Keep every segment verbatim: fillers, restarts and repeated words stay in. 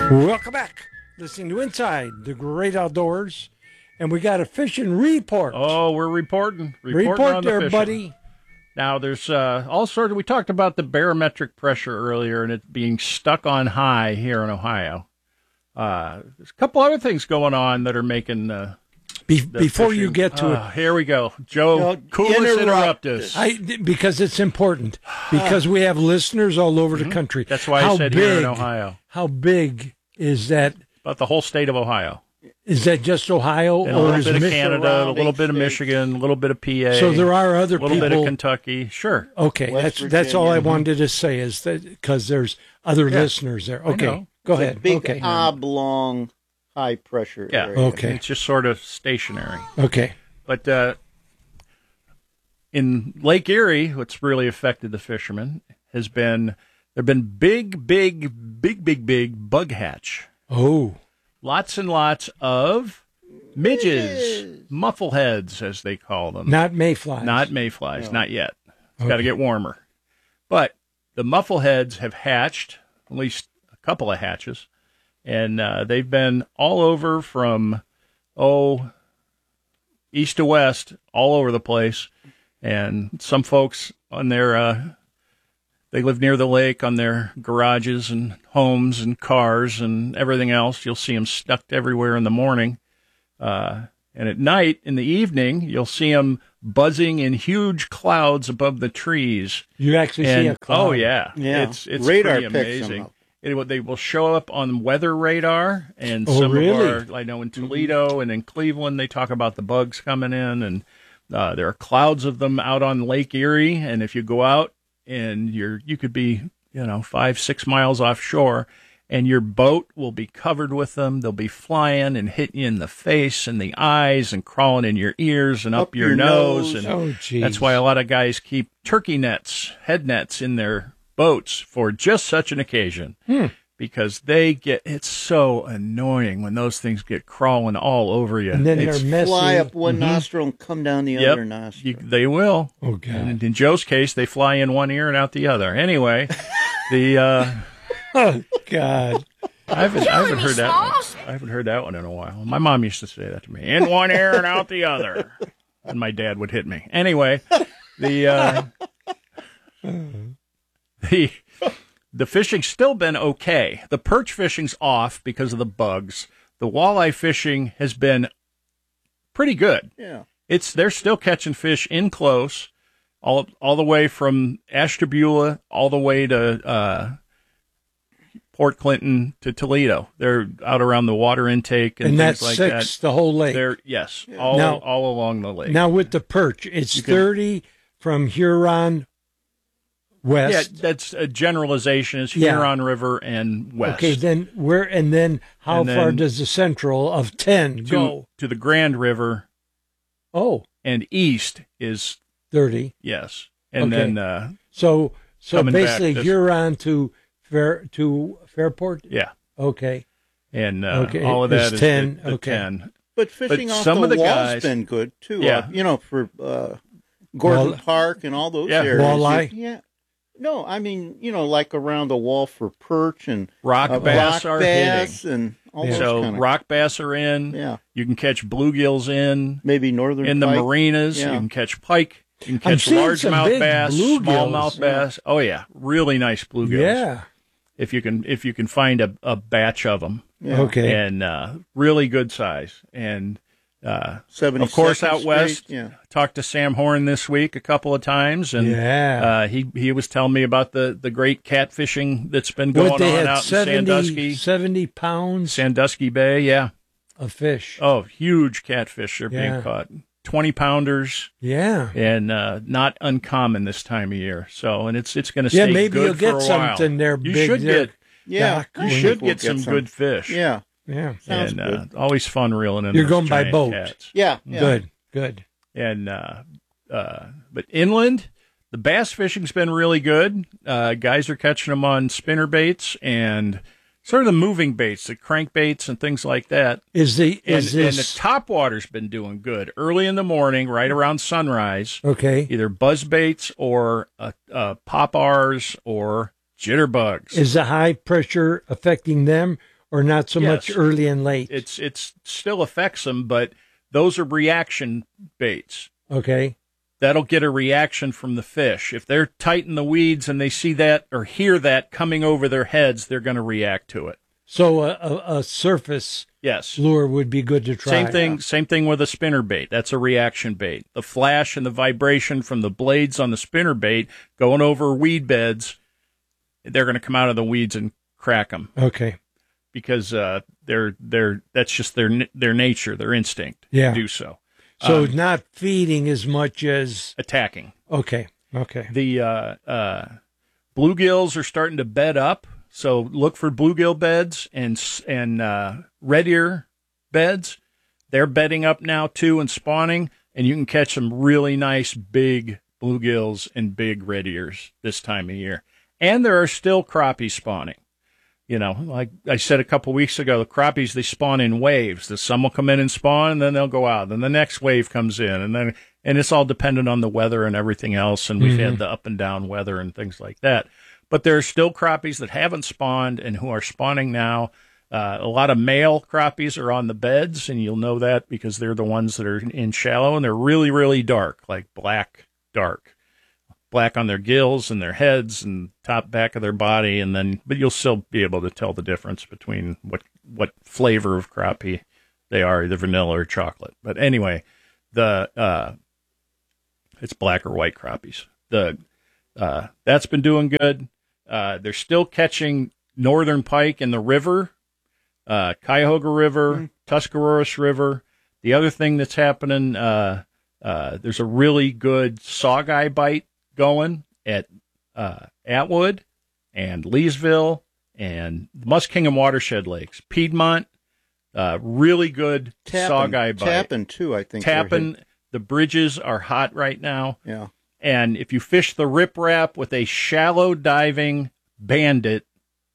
Welcome back. Listening to Inside the Great Outdoors. And we got a fishing report. Oh, we're reporting. Reporting report on there, the fishing. buddy. Now, there's uh, all sorts of, we talked about the barometric pressure earlier and it being stuck on high here in Ohio. Uh, there's a couple other things going on that are making uh, Be- before fishing. You get to uh, it. Here we go. Joe, no, coolest interrupt, interrupt us. I, because it's important. Because we have listeners all over mm-hmm. the country. That's why how I said big, here in Ohio. How big is that? About the whole state of Ohio. Is that just Ohio? And or a little is bit of Mich- Canada, a little bit of Michigan, a little bit of P A. So there are other people. A little bit of Kentucky. Sure. Okay, West that's Virginia. that's all I wanted to say is that because there's other yeah. listeners there. Okay, go it's ahead. A big okay. oblong, high pressure yeah. area. Okay. It's just sort of stationary. Okay. But uh, in Lake Erie, what's really affected the fishermen has been there have been big, big, big, big, big bug hatch. Oh. Lots and lots of midges, muffleheads, as they call them. Not mayflies. Not mayflies, No. not yet. It's Okay. got to get warmer. But the muffleheads have hatched, at least a couple of hatches, and uh, they've been all over from, oh, east to west, all over the place. And some folks on their, uh, they live near the lake on their garages and homes and cars and everything else. You'll see them stuck everywhere in the morning. Uh, and at night, in the evening, you'll see them buzzing in huge clouds above the trees. You actually and, see a cloud. Oh, yeah. Yeah. It's, it's Radar pretty picks them amazing. up. It, they will show up on weather radar, and Oh, some really? of our, I know in Toledo and in Cleveland, they talk about the bugs coming in, and uh, there are clouds of them out on Lake Erie, and if you go out and you're, you could be, you know, five, six miles offshore, and your boat will be covered with them. They'll be flying and hitting you in the face and the eyes and crawling in your ears and up, Up your, your nose. nose. And Oh, geez. that's why a lot of guys keep turkey nets, head nets in their boats for just such an occasion. Hmm. Because they get, it's so annoying when those things get crawling all over you. And then It's- they're messy. Fly up one Mhm. nostril and come down the Yep, other nostril. you, they will. Oh, God. And in Joe's case, they fly in one ear and out the other. Anyway, the uh, Oh, God. I haven't, I haven't heard that one. I haven't heard that one in a while. My mom used to say that to me: in one ear and out the other. And my dad would hit me. Anyway, the uh, the the fishing's still been okay. The perch fishing's off because of the bugs. The walleye fishing has been pretty good. Yeah. It's they're still catching fish in close, all all the way from Ashtabula all the way to uh, Port Clinton to Toledo. They're out around the water intake and, And things that's like six, that. the whole lake. They're yes, all Now- all along the lake. Now, with the perch, it's You can- thirty from Huron west. yeah, that's a generalization. It's Yeah. Huron River and west. Okay, then where and then how And far then does the central of ten to, go? to the Grand River Oh, and east is thirty. yes, and Okay. then uh, So so Coming back basically this- Huron to Fair to Fairport. yeah, Okay. and uh, Okay, all of it's that is ten, the, the okay. ten. But fishing But off some the of the wall's guys- been good, too. Yeah. Uh, you know, for uh, Gordon Wall- Park and all those Yeah. areas. Walleye? Yeah. No, I mean, you know, like around the wall for perch and Rock uh, bass rock are bass hitting. and all Yeah. those So kind of, rock bass are in. yeah, You can catch bluegills in maybe northern in the pike. marinas. Yeah. You can catch pike. You can I'm catch seeing some largemouth big bass, bluegills. smallmouth Yeah. bass. Oh yeah, really nice bluegills. Yeah. If you can, if you can find a, a batch of them, Yeah. Okay. and uh, really good size. And uh, seventy-second of course, out Street, west, Yeah. talked to Sam Horn this week a couple of times, and Yeah. uh, he he was telling me about the, the great catfishing that's been going What they on had out in seventy, Sandusky, seventy pounds Sandusky Bay. Yeah. of fish. Oh, huge catfish are Yeah. being caught. twenty pounders, Yeah. and uh, not uncommon this time of year. So, and it's it's going to Yeah, stay maybe good you'll get for a while. something there You big should there. get Yeah. Doc, you when should we'll get some some. good fish. Yeah. Yeah. Sounds and uh, good. always fun reeling in. You're those going by giant boat. cats. Yeah. yeah. Good. Good. And uh, uh, but inland, the bass fishing's been really good. Uh, guys are catching them on spinner baits and sort of the moving baits, the crankbaits and things like that. Is the And, is and the this top water's been doing good early in the morning, right around sunrise. okay? Either buzz baits or uh, uh, pop-ars or jitterbugs. Is the high pressure affecting them, or not so Yes. much early and late? It's it's still affects them, but those are reaction baits. Okay. That'll get a reaction from the fish. If they're tight in the weeds and they see that or hear that coming over their heads, they're going to react to it. So a, a, a surface Yes. lure would be good to try. Same thing. Same thing with a spinner bait. That's a reaction bait. The flash and the vibration from the blades on the spinner bait going over weed beds, they're going to come out of the weeds and crack them Okay. because uh, they're they're that's just their their nature, their instinct Yeah. to do so. So Um, not feeding as much as attacking. okay. Okay. The uh, uh, bluegills are starting to bed up, so look for bluegill beds and s- and uh, red ear beds. They're bedding up now too and spawning, and you can catch some really nice big bluegills and big red ears this time of year. And there are still crappies spawning. You know, like I said a couple weeks ago, the crappies, they spawn in waves. The some will come in and spawn, and then they'll go out. Then the next wave comes in, and then and it's all dependent on the weather and everything else. And we've had the up and down weather and things like that. But there are still crappies that haven't spawned and who are spawning now. Uh, a lot of male crappies are on the beds, and you'll know that because they're the ones that are in shallow, and they're really, really dark, like black, dark. Black on their gills and their heads and top back of their body, and then but you'll still be able to tell the difference between what what flavor of crappie they are, either vanilla or chocolate. But anyway, the uh, it's black or white crappies. The uh, that's been doing good. Uh, they're still catching northern pike in the river, uh, Cuyahoga River, mm. Tuscaroras River. The other thing that's happening, uh, uh, there's a really good saugeye bite going at uh, Atwood and Leesville and the Muskingum watershed lakes. Piedmont, uh, really good Tappan, saugeye bite. Tappan, too, I think. Tappan, the bridges are hot right now. Yeah. And if you fish the riprap with a shallow diving bandit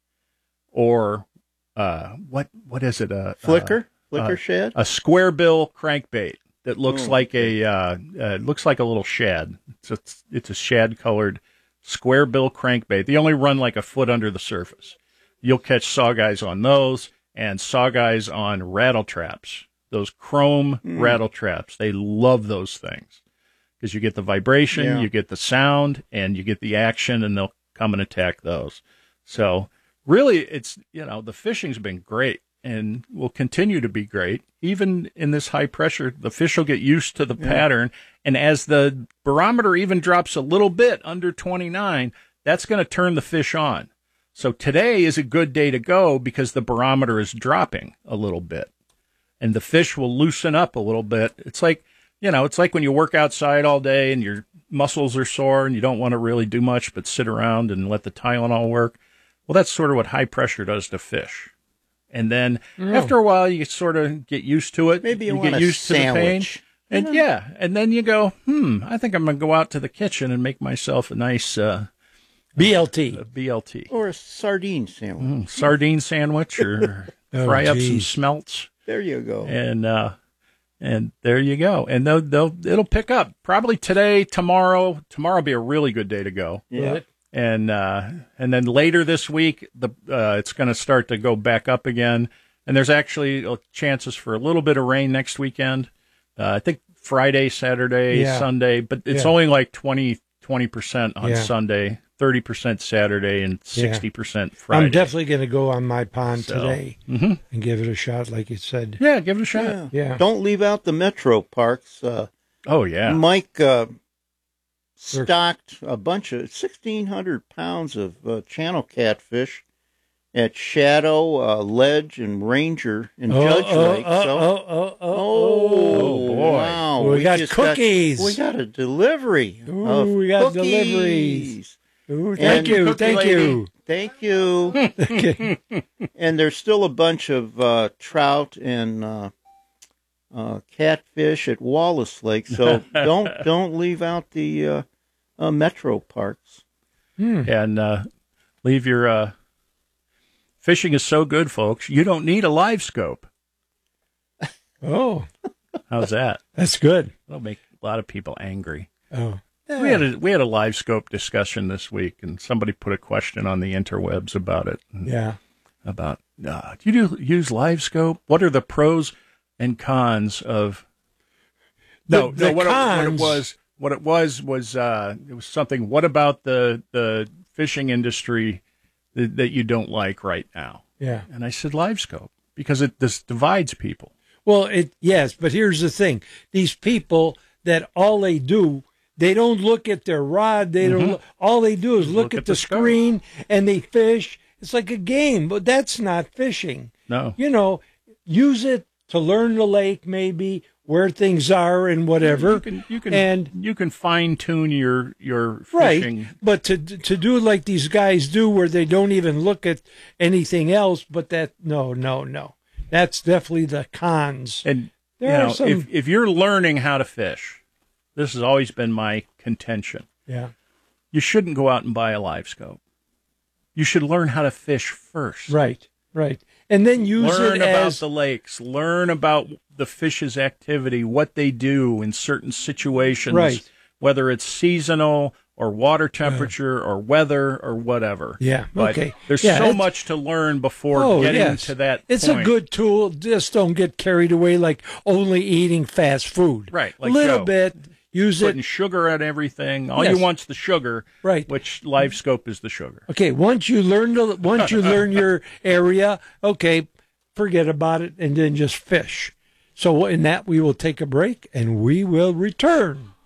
or uh, what what is it? A Flicker? Uh, Flicker uh, shad? A square bill crankbait. That looks Oh, like a uh, uh, looks like a little shad. It's a, it's a shad colored square bill crankbait. They only run like a foot under the surface. You'll catch sawguys on those and sawguys on rattle traps. Those chrome Mm. rattle traps. They love those things because you get the vibration, Yeah. you get the sound, and you get the action, and they'll come and attack those. So really, it's you know the fishing's been great. And will continue to be great. Even in this high pressure, the fish will get used to the Yeah. pattern. And as the barometer even drops a little bit under twenty-nine, that's going to turn the fish on. So today is a good day to go because the barometer is dropping a little bit. And the fish will loosen up a little bit. It's like, you know, it's like when you work outside all day and your muscles are sore and you don't want to really do much but sit around and let the Tylenol work. Well, that's sort of what high pressure does to fish. And then Oh. after a while, you sort of get used to it. Maybe you, you want get a used to the pain. sandwich. And yeah, and then you go, hmm, I think I'm going to go out to the kitchen and make myself a nice uh, B L T. uh, B L T. Or a sardine sandwich. Mm, sardine sandwich or Oh, fry up some geez. smelts. There you go. And uh, and there you go. And they'll, they'll, it'll pick up. Probably today, tomorrow. Tomorrow will be a really good day to go. Yeah. And uh, and then later this week, the uh, it's going to start to go back up again. And there's actually uh, chances for a little bit of rain next weekend. Uh, I think Friday, Saturday, Yeah. Sunday, but it's Yeah. only like twenty percent on Yeah. Sunday, thirty percent Saturday, and sixty percent Friday. I'm definitely going to go on my pond So, today mhm. and give it a shot, like you said. Yeah, give it a shot. Yeah. Yeah. Don't leave out the metro parks. Uh, Oh, yeah. Mike uh, stocked a bunch of sixteen hundred pounds of uh, channel catfish at Shadow, uh, Ledge, and Ranger in Oh, Judge oh, Lake. oh, so, oh, oh, oh, oh, Oh, boy. wow! We got just cookies. we got a delivery. Ooh, of we got cookies. deliveries. Ooh, And- thank you, Cookie thank lady. you. Thank you. Okay. And there's still a bunch of uh, trout and uh, uh, catfish at Wallace Lake. So don't don't leave out the uh, uh, metro parks. And uh, leave your uh, fishing is so good, folks. You don't need a live scope. Oh, How's that? that's good. That'll make a lot of people angry. Oh, We had a we had a live scope discussion this week, and somebody put a question on the interwebs about it. yeah. About Uh, do you do, use LiveScope? What are the pros and cons of? No, The- the no. What, cons- it, what it was, what it was, was uh, it was something. What about the the fishing industry that, that you don't like right now? Yeah. And I said LiveScope because it this divides people. Well, it yes, but here's the thing: these people that all they do, they don't look at their rod. They don't. Look, all they do is look, Look at, at the, the scope. screen and they fish. It's like a game, but that's not fishing. No. You know, use it to learn the lake, maybe where things are and whatever. You can you can and you can fine tune your your right, fishing. but to to do like these guys do, where they don't even look at anything else, but that no, no, no, that's definitely the cons. And There you are know, some- if if you're learning how to fish, this has always been my contention. Yeah, You shouldn't go out and buy a live scope. You should learn how to fish first. right, right, and then use Learn it about as the lakes. Learn about the fish's activity, what they do in certain situations, Right. whether it's seasonal or water temperature or weather or whatever. Yeah, But okay. there's Yeah, so it's- much to learn before oh getting yes, to that it's point. a good tool. Just don't get carried away like only eating fast food. Right, like a little Joe. bit. Use Putting it. sugar on everything. All Yes. you want's the sugar, Right. which live scope is the sugar. Okay, once you learn the once you learn your area, okay, forget about it and then just fish. So in that we will take a break and we will return.